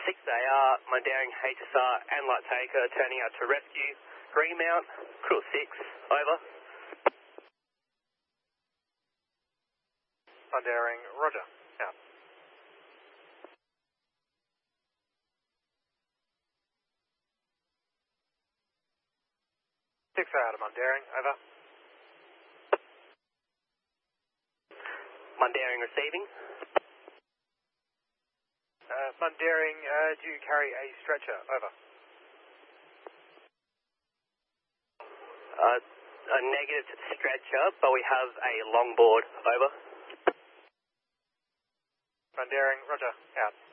6AR, Mundaring HSR and Light Taker turning out to rescue. Greenmount, Crew 6, over. Mundaring, roger, out. Six out of Mundaring, over. Mundaring receiving. Mundaring, do you carry a stretcher? Over. A negative to the stretcher, but we have a longboard. Over. Mundaring, roger, out.